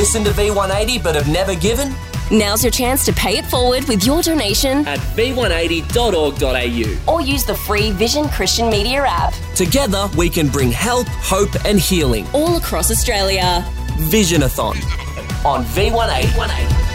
Listen to V180 but have never given? Now's your chance to pay it forward with your donation at v180.org.au or use the free Vision Christian Media app. Together, we can bring help, hope and healing all across Australia. Visionathon on V180.